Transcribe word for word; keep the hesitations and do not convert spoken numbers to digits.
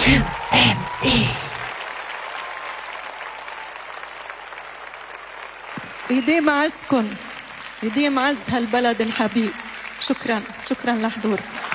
كيو إم إي. يديم عزكن، يديم عز هالبلد الحبيب. شكرا شكرا لحضورك.